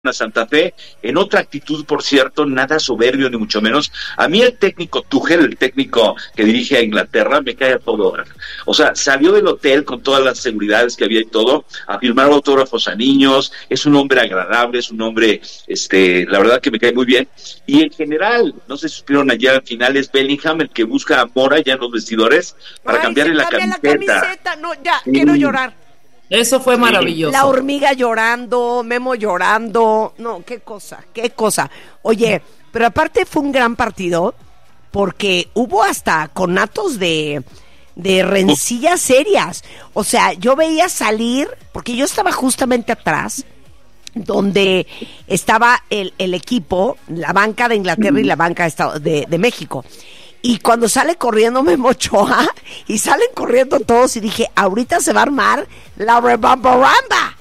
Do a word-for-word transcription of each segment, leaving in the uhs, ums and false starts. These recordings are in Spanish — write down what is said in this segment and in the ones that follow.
a Santa Fe, en otra actitud, por cierto, nada soberbio ni mucho menos. A mí el técnico Tuchel, el técnico que dirige a Inglaterra, me cae a todo. O sea, salió del hotel con todas las seguridades que había y todo, a firmar autógrafos a niños, es un hombre agradable, es un hombre, este, la verdad que me cae muy bien. Y en general, no sé si supieron ayer al final, es Bellingham el que busca a Mora ya en los vestidores para Ay, cambiarle la camiseta. la camiseta. No, ya, sí. Quiero llorar. Eso fue maravilloso. La hormiga llorando, Memo llorando. No, qué cosa, qué cosa. Oye, pero aparte fue un gran partido porque hubo hasta conatos de, de rencillas serias. O sea, yo veía salir, porque yo estaba justamente atrás, donde estaba el, el equipo, la banca de Inglaterra y la banca de, de, de México. Y cuando sale corriendo Memo Ochoa, y salen corriendo todos, y dije, ahorita se va a armar la rebambaramba.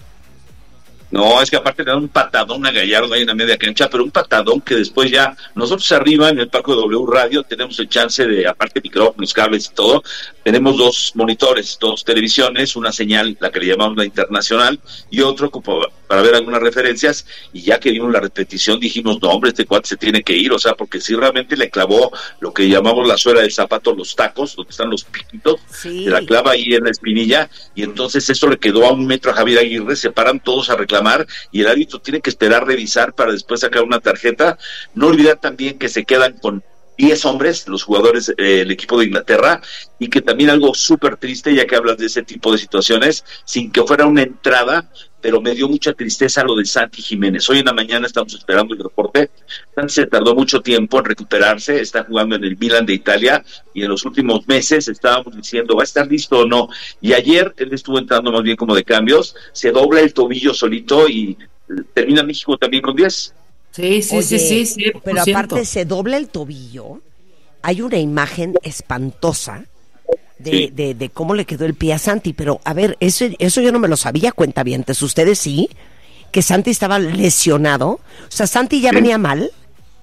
No, es que aparte le dan un patadón a Gallardo ahí en la media cancha, pero un patadón que después ya, nosotros arriba en el Paco de W Radio tenemos el chance de, aparte micrófonos, cables y todo, tenemos dos monitores, dos televisiones, una señal, la que le llamamos la internacional, y otro como para ver algunas referencias, y ya que vimos la repetición dijimos, no hombre, este cuate se tiene que ir, o sea, porque si realmente le clavó lo que llamamos la suela del zapato, los tacos, donde están los piquitos, sí. Se la clava ahí en la espinilla, y entonces eso le quedó a un metro a Javier Aguirre, se paran todos a reclamar, y el árbitro tiene que esperar revisar para después sacar una tarjeta. No olvidar también que se quedan con diez hombres, los jugadores del eh, equipo de Inglaterra, y que también algo súper triste, ya que hablas de ese tipo de situaciones, sin que fuera una entrada, pero me dio mucha tristeza lo de Santi Jiménez. Hoy en la mañana estamos esperando el reporte. Santi se tardó mucho tiempo en recuperarse, está jugando en el Milan de Italia, y en los últimos meses estábamos diciendo, ¿va a estar listo o no? Y ayer él estuvo entrando más bien como de cambios, se dobla el tobillo solito y termina México también con diez. Sí, sí, Oye, sí, sí, sí. Pero aparte se dobla el tobillo. Hay una imagen espantosa de, sí. de, de cómo le quedó el pie a Santi. Pero, a ver, eso, eso yo no me lo sabía, cuentavientes. ¿Ustedes sí? ¿Que Santi estaba lesionado? O sea, ¿Santi ya sí. venía mal?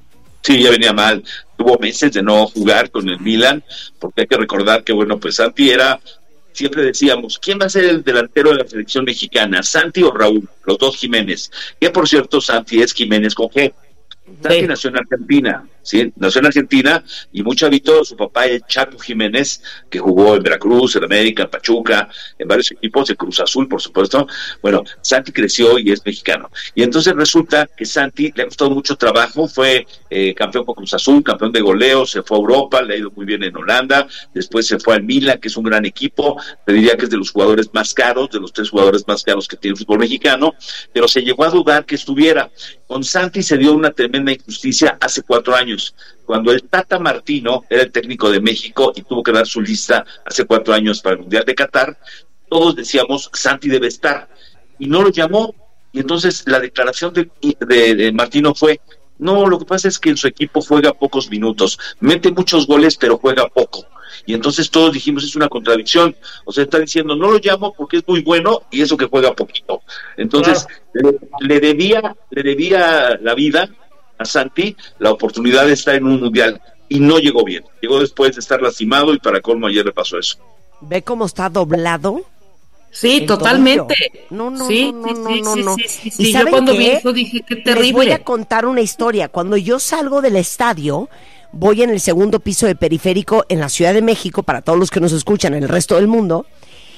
Sí, ya venía mal. Tuvo meses de no jugar con el Milan, porque hay que recordar que, bueno, pues Santi era... Siempre decíamos, ¿quién va a ser el delantero de la selección mexicana? ¿Santi o Raúl? Los dos Jiménez. Que por cierto, Santi es Jiménez con G. Santi sí. nació en Argentina, ¿sí? Nació en Argentina y muy chavito, su papá es Chaco Jiménez, que jugó en Veracruz, en América, en Pachuca, en varios equipos, en Cruz Azul, por supuesto. Bueno, Santi creció y es mexicano. Y entonces resulta que Santi le ha costado mucho trabajo, fue eh, campeón con Cruz Azul, campeón de goleo, se fue a Europa, le ha ido muy bien en Holanda, después se fue al Milan, que es un gran equipo, te diría que es de los jugadores más caros, de los tres jugadores más caros que tiene el fútbol mexicano, pero se llegó a dudar que estuviera. Con Santi se dio una tremenda injusticia hace cuatro años, cuando el Tata Martino era el técnico de México y tuvo que dar su lista hace cuatro años para el Mundial de Qatar. Todos decíamos, Santi debe estar, y no lo llamó, y entonces la declaración de, de, de Martino fue, no, lo que pasa es que en su equipo juega pocos minutos, mete muchos goles, pero juega poco. Y entonces todos dijimos, es una contradicción, o sea, está diciendo, no lo llamo porque es muy bueno y eso que juega poquito. Entonces, claro. le, le debía le debía la vida a Santi la oportunidad de estar en un mundial, y no llegó bien. Llegó después de estar lastimado, y para colmo ayer le pasó eso. ¿Ve cómo está doblado? Sí, totalmente. No, no, sí, no, no, sí, no, no, no. Sí, sí, sí, ¿Y yo cuando qué? vi eso dije, qué terrible. Les voy a contar una historia. Cuando yo salgo del estadio, voy en el segundo piso de Periférico en la Ciudad de México, para todos los que nos escuchan en el resto del mundo,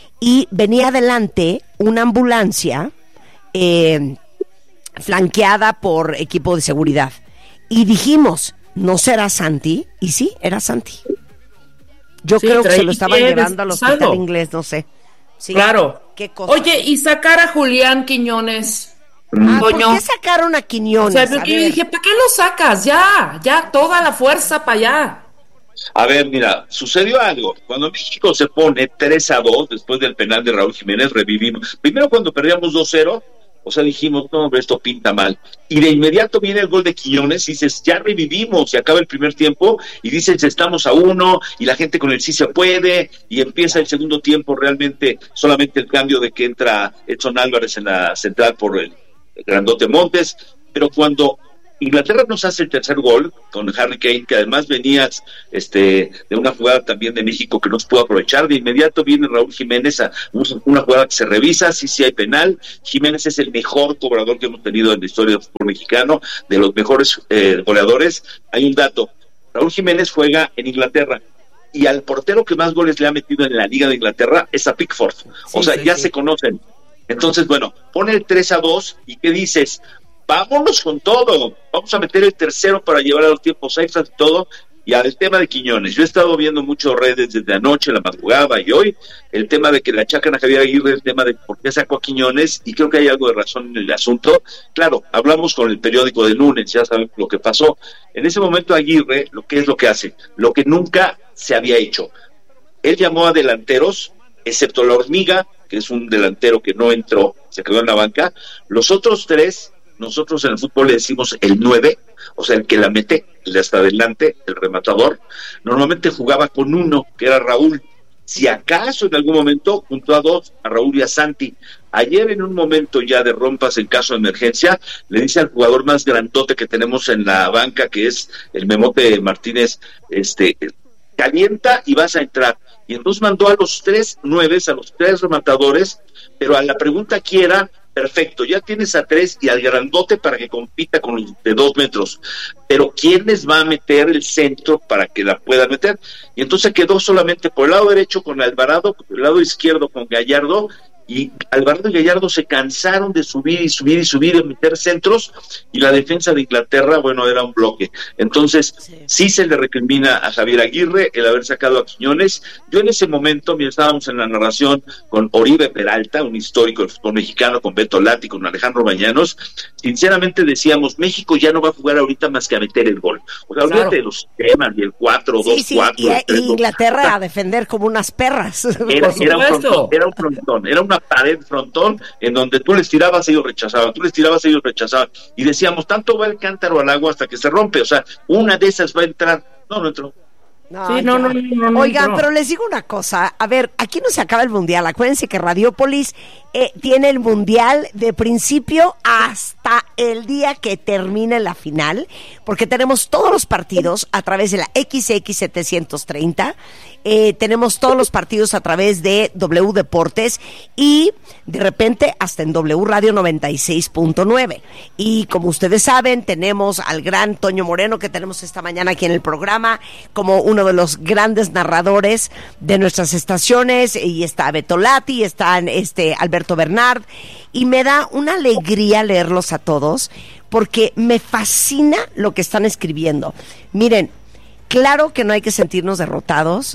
y venía adelante una ambulancia eh, flanqueada por equipo de seguridad. Y dijimos, ¿no será Santi? Y sí, era Santi. Yo sí, creo que se lo estaban llevando al hospital inglés, no sé. Sí, claro. ¿Qué cosa? Oye, y sacar a Julián Quiñones. Ah, ¿por qué sacaron a Quiñones? O sea, porque yo dije, ¿para qué lo sacas? Ya, ya, toda la fuerza para allá. A ver, mira, sucedió algo. Cuando México se pone tres a dos, después del penal de Raúl Jiménez, revivimos. Primero cuando perdíamos dos cero, o sea, dijimos, no, hombre, esto pinta mal. Y de inmediato viene el gol de Quiñones y dices, ya revivimos, y acaba el primer tiempo, y dices, estamos a uno, y la gente con el sí se puede, y empieza el segundo tiempo, realmente solamente el cambio de que entra Edson Álvarez en la central por el grandote Montes, pero cuando Inglaterra nos hace el tercer gol con Harry Kane, que además venías este, de una jugada también de México que no se pudo aprovechar. De inmediato viene Raúl Jiménez a una jugada que se revisa, sí, sí hay penal. Jiménez es el mejor cobrador que hemos tenido en la historia del fútbol mexicano, de los mejores eh, goleadores. Hay un dato, Raúl Jiménez juega en Inglaterra, y al portero que más goles le ha metido en la Liga de Inglaterra es a Pickford. Sí, o sea, sí, ya sí. se conocen. Entonces, bueno, pone el tres a dos, ¿y qué dices? Vámonos con todo, vamos a meter el tercero para llevar a los tiempos extras y todo. Y al tema de Quiñones, yo he estado viendo muchas redes desde anoche, la madrugada y hoy, el tema de que le achacan a Javier Aguirre, el tema de por qué sacó a Quiñones, y creo que hay algo de razón en el asunto. Claro, hablamos con el periódico de lunes, ya saben lo que pasó. En ese momento Aguirre, lo que es lo que hace, lo que nunca se había hecho. Él llamó a delanteros, excepto la Hormiga, que es un delantero que no entró, se quedó en la banca. Los otros tres, nosotros en el fútbol le decimos el nueve, o sea, el que la mete, el de hasta adelante, el rematador. Normalmente jugaba con uno, que era Raúl. Si acaso en algún momento juntó a dos, a Raúl y a Santi. Ayer en un momento ya de rompas en caso de emergencia, le dice al jugador más grandote que tenemos en la banca, que es el Memote Martínez, este, calienta y vas a entrar. Y entonces mandó a los tres nueves, a los tres rematadores, pero a la pregunta aquí era, perfecto, ya tienes a tres y al grandote para que compita con los de dos metros, pero ¿quién les va a meter el centro para que la puedan meter? Y entonces quedó solamente por el lado derecho con Alvarado, por el lado izquierdo con Gallardo, y Alvarado y Gallardo se cansaron de subir y subir y subir y meter centros, y la defensa de Inglaterra, bueno, era un bloque. Entonces, sí, sí se le recrimina a Javier Aguirre el haber sacado a Quiñones. Yo en ese momento, mientras estábamos en la narración con Oribe Peralta, un histórico del fútbol mexicano, con Beto Lati, con Alejandro Bañanos, sinceramente decíamos, México ya no va a jugar ahorita más que a meter el gol. O sea, olvídate de los temas y el cuatro dos cuatro. Sí, y, y Inglaterra o sea, a defender como unas perras. Era, era, un frontón, era un frontón, era una pared frontón en donde tú les tirabas, ellos rechazaban, tú les tirabas, ellos rechazaban, y decíamos, tanto va el cántaro al agua hasta que se rompe, o sea, una de esas va a entrar. No, no entró. No, sí, no, no, no, no, Oigan, no. Pero les digo una cosa, a ver, aquí no se acaba el mundial, acuérdense que Radiopolis eh, tiene el mundial de principio hasta el día que termine la final, porque tenemos todos los partidos a través de la X X setecientos treinta, eh, tenemos todos los partidos a través de W Deportes y de repente hasta en W Radio noventa y seis punto nueve. Y como ustedes saben, tenemos al gran Toño Moreno, que tenemos esta mañana aquí en el programa, como uno de los grandes narradores de nuestras estaciones, y está Beto Lati, están este Alberto Bernard, y me da una alegría leerlos a todos, porque me fascina lo que están escribiendo. Miren, claro que no hay que sentirnos derrotados.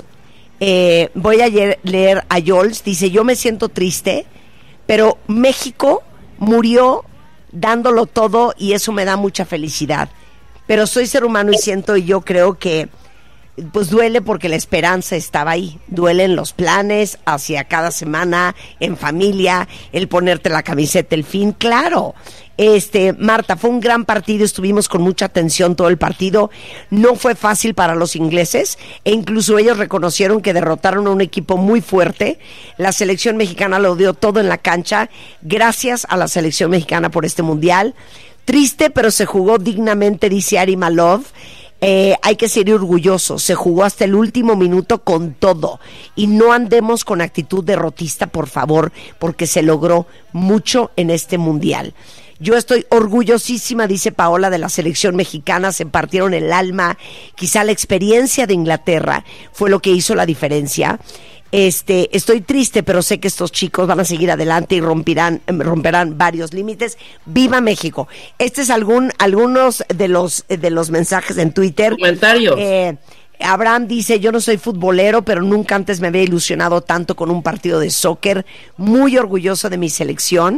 Eh, voy a leer a Yols, dice, yo me siento triste, pero México murió dándolo todo y eso me da mucha felicidad. Pero soy ser humano y siento, y yo creo que pues duele porque la esperanza estaba ahí. Duelen los planes hacia cada semana, en familia, el ponerte la camiseta, el fin, claro. Este, Marta, fue un gran partido, estuvimos con mucha atención todo el partido, no fue fácil para los ingleses, e incluso ellos reconocieron que derrotaron a un equipo muy fuerte. La selección mexicana lo dio todo en la cancha, gracias a la selección mexicana por este mundial. Triste, pero se jugó dignamente, dice Ari Malov. Eh, hay que ser orgullosos, se jugó hasta el último minuto con todo, y no andemos con actitud derrotista, por favor, porque se logró mucho en este mundial. Yo estoy orgullosísima, dice Paola, de la selección mexicana, se partieron el alma, quizá la experiencia de Inglaterra fue lo que hizo la diferencia. Este, estoy triste, pero sé que estos chicos van a seguir adelante y romperán, romperán varios límites. ¡Viva México! Este es algún, algunos de los, de los mensajes en Twitter. Comentarios. Eh, Abraham dice, yo no soy futbolero, pero nunca antes me había ilusionado tanto con un partido de soccer. Muy orgulloso de mi selección.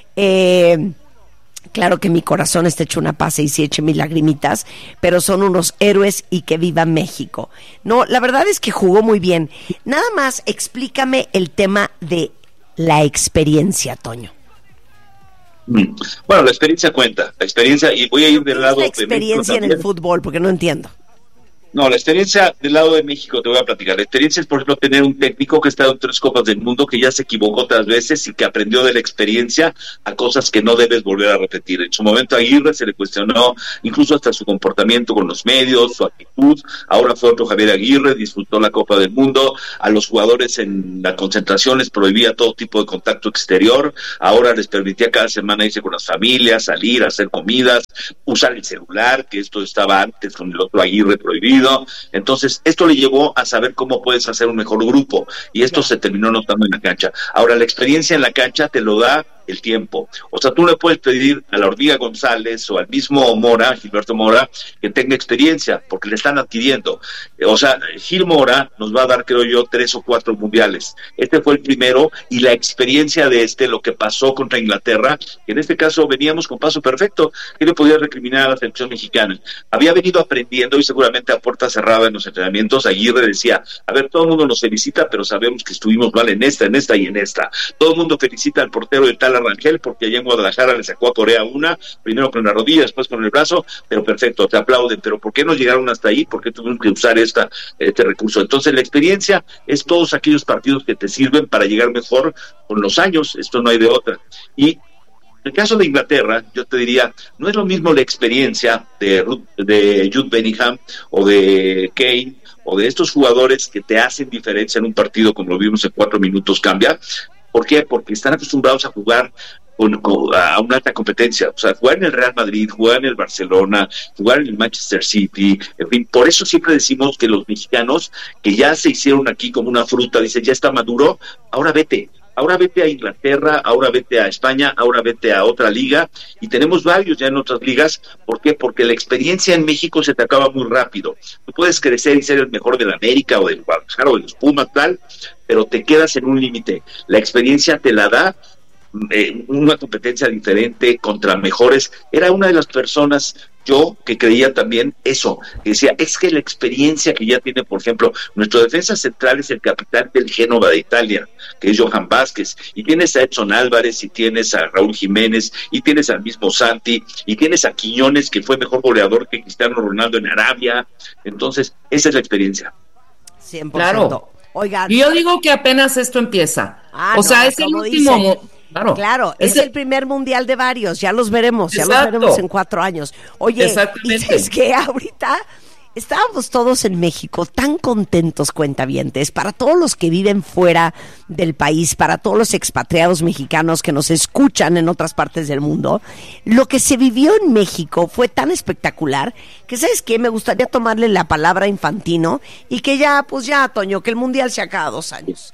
Eh... Claro que mi corazón está hecho una pasa y se eche mis lagrimitas, pero son unos héroes y que viva México. No, la verdad es que jugó muy bien. Nada más explícame el tema de la experiencia, Toño. Bueno, la experiencia cuenta, la experiencia, y voy a ir del lado de la experiencia de en el fútbol, porque no entiendo. No, la experiencia del lado de México, te voy a platicar. La experiencia es, por ejemplo, tener un técnico que ha estado en tres Copas del Mundo, que ya se equivocó otras veces y que aprendió de la experiencia a cosas que no debes volver a repetir. En su momento a Aguirre se le cuestionó incluso hasta su comportamiento con los medios, su actitud. Ahora fue otro Javier Aguirre, disfrutó la Copa del Mundo. A los jugadores en la concentración les prohibía todo tipo de contacto exterior. Ahora les permitía cada semana irse con las familias, salir, hacer comidas, usar el celular, que esto estaba antes con el otro Aguirre prohibido. Entonces, esto le llevó a saber cómo puedes hacer un mejor grupo, y esto se terminó notando en la cancha. Ahora, la experiencia en la cancha te lo da el tiempo. O sea, tú le puedes pedir a la Hormiga González o al mismo Mora, Gilberto Mora, que tenga experiencia, porque le están adquiriendo. O sea, Gil Mora nos va a dar, creo yo, tres o cuatro mundiales. Este fue el primero, y la experiencia de este, lo que pasó contra Inglaterra, que en este caso veníamos con paso perfecto, que le podía recriminar a la selección mexicana. Había venido aprendiendo, y seguramente a puerta cerrada en los entrenamientos. Aguirre decía, a ver, todo el mundo nos felicita, pero sabemos que estuvimos mal en esta, en esta y en esta. Todo el mundo felicita al portero de tal Rangel, porque allá en Guadalajara le sacó a Corea una, primero con la rodilla, después con el brazo, pero perfecto, te aplauden. Pero ¿por qué no llegaron hasta ahí? ¿Por qué tuvieron que usar esta este recurso? Entonces, la experiencia es todos aquellos partidos que te sirven para llegar mejor con los años. Esto no hay de otra. Y en el caso de Inglaterra, yo te diría, no es lo mismo la experiencia de, de Jude Bellingham o de Kane o de estos jugadores que te hacen diferencia en un partido, como lo vimos en cuatro minutos cambia. ¿Por qué? Porque están acostumbrados a jugar con, con, a una alta competencia. O sea, jugar en el Real Madrid, jugar en el Barcelona, jugar en el Manchester City, en fin. Por eso siempre decimos que los mexicanos, que ya se hicieron aquí como una fruta, dicen, ya está maduro, ahora vete. Ahora vete a Inglaterra, ahora vete a España, ahora vete a otra liga, y tenemos varios ya en otras ligas. ¿Por qué? Porque la experiencia en México se te acaba muy rápido. Tú puedes crecer y ser el mejor de la América o del Guadalajara o de los Pumas, tal, pero te quedas en un límite. La experiencia te la da eh, una competencia diferente contra mejores. Era una de las personas, yo, que creía también eso, que decía, es que la experiencia que ya tiene, por ejemplo, nuestro defensa central es el capitán del Génova de Italia, que es Johan Vázquez, y tienes a Edson Álvarez, y tienes a Raúl Jiménez, y tienes al mismo Santi, y tienes a Quiñones, que fue mejor goleador que Cristiano Ronaldo en Arabia. Entonces, esa es la experiencia. cien por ciento. Claro. Oigan. Yo digo que apenas esto empieza. Ah, o sea, no, es el como último... dice. Claro, claro, es, es el primer mundial de varios, ya los veremos, ya Exacto. los veremos en cuatro años. Oye, y es que ahorita estábamos todos en México tan contentos, cuentavientes, para todos los que viven fuera del país, para todos los expatriados mexicanos que nos escuchan en otras partes del mundo. Lo que se vivió en México fue tan espectacular que, ¿sabes qué? Me gustaría tomarle la palabra a Infantino y que ya, pues ya, Toño, que el mundial sea cada dos años.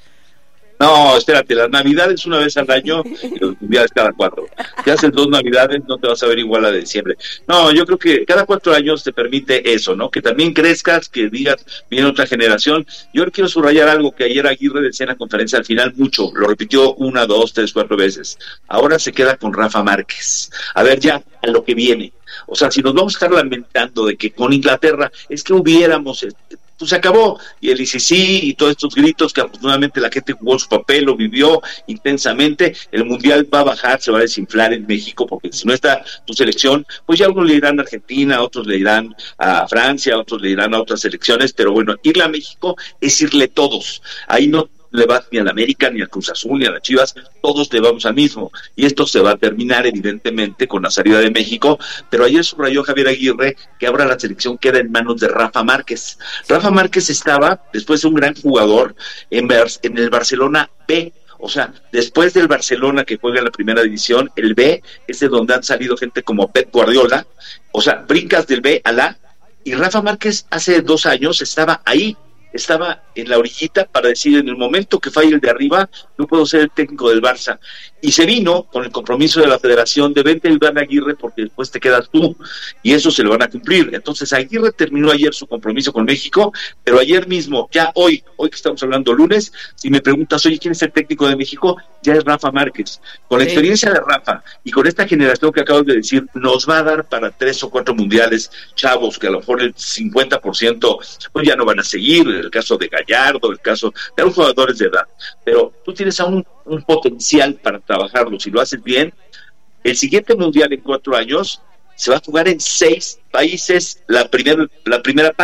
No, espérate, las navidades una vez al año y los mundiales cada cuatro. Si haces dos navidades, no te vas a ver igual a de diciembre. No, yo creo que cada cuatro años te permite eso, ¿no? Que también crezcas, que digas, viene otra generación. Yo quiero subrayar algo que ayer Aguirre decía en la conferencia al final mucho, lo repitió una, dos, tres, cuatro veces. Ahora se queda con Rafa Márquez. A ver ya, a lo que viene. O sea, si nos vamos a estar lamentando de que con Inglaterra es que hubiéramos... pues se acabó, y el I C C y todos estos gritos que afortunadamente la gente jugó su papel, lo vivió intensamente. El mundial va a bajar, se va a desinflar en México, porque si no está tu selección, pues ya algunos le irán a Argentina, otros le irán a Francia, otros le irán a otras selecciones, pero bueno, irle a México es irle todos, ahí no le vas ni a la América, ni a Cruz Azul, ni a las Chivas, todos le vamos al mismo, y esto se va a terminar evidentemente con la salida de México. Pero ayer subrayó Javier Aguirre que ahora la selección queda en manos de Rafa Márquez. Rafa Márquez estaba, después de un gran jugador, en, en el Barcelona B. O sea, después del Barcelona que juega en la primera división, el B es de donde han salido gente como Pep Guardiola. O sea, brincas del B al A, y Rafa Márquez hace dos años estaba ahí, estaba en la orillita para decir, en el momento que falle el de arriba, no puedo ser el técnico del Barça. Y se vino con el compromiso de la federación de vente Iván Aguirre, porque después te quedas tú, y eso se lo van a cumplir. Entonces Aguirre terminó ayer su compromiso con México, pero ayer mismo, ya hoy, hoy que estamos hablando lunes, si me preguntas, oye, ¿quién es el técnico de México? Ya es Rafa Márquez. Con la sí. experiencia de Rafa y con esta generación que acabas de decir, nos va a dar para tres o cuatro mundiales, chavos, que a lo mejor el cincuenta por ciento pues ya no van a seguir, el caso de Gallardo, el caso de los jugadores de edad, pero tú tienes aún un potencial para trabajarlo. Si lo haces bien, el siguiente mundial en cuatro años se va a jugar en seis países la, primer, la primera parte.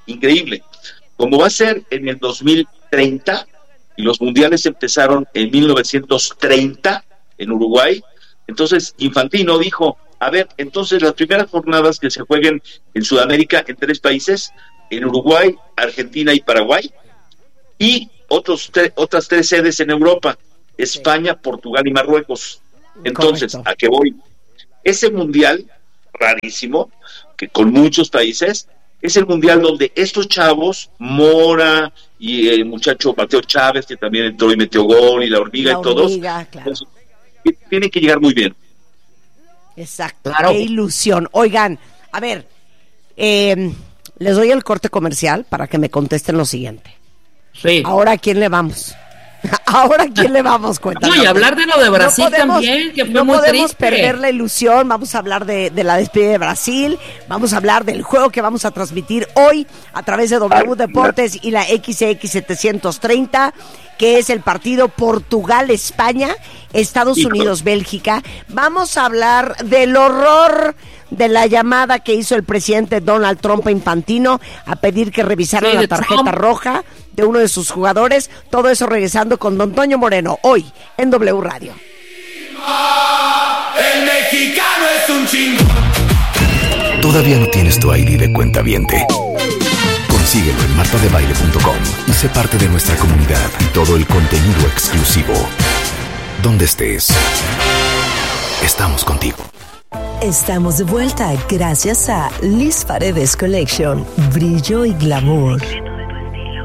increíble. Como va a ser en el dos mil treinta, y los mundiales empezaron en mil novecientos treinta en Uruguay, entonces Infantino dijo, a ver, entonces las primeras jornadas que se jueguen en Sudamérica en tres países, en Uruguay, Argentina y Paraguay, y otros tre- otras tres sedes en Europa, España, Portugal y Marruecos. Entonces, Correcto. ¿a qué voy? Ese mundial rarísimo, que con muchos países, es el mundial donde estos chavos, Mora y el muchacho Mateo Chávez, que también entró y metió gol, y la hormiga La y todos, hormiga, claro. pues, tienen que llegar muy bien. Exacto, Claro. qué ilusión. Oigan, a ver, eh, les doy el corte comercial para que me contesten lo siguiente. Sí. Ahora, ¿a quién le vamos? Ahora, ¿a quién le vamos? Cuéntanos. No, y hablar de lo de Brasil podemos- también, que fue no muy podemos triste. perder la ilusión. Vamos a hablar de, de la despedida de Brasil. Vamos a hablar del juego que vamos a transmitir hoy a través de W Deportes y la X X setecientos treinta, que es el partido Portugal-España, Estados Híjole. Unidos-Bélgica. Vamos a hablar del horror de la llamada que hizo el presidente Donald Trump a Infantino a pedir que revisaran Sí, la de tarjeta Trump. roja de uno de sus jugadores. Todo eso regresando con Don Toño Moreno, hoy en W Radio. El mexicano es un chingón. ¿Todavía no tienes tu I D de cuentaviente? Consíguelo en marta de baile punto com y sé parte de nuestra comunidad y todo el contenido exclusivo. Donde estés, estamos contigo. Estamos de vuelta gracias a Liz Paredes Collection, brillo y glamour.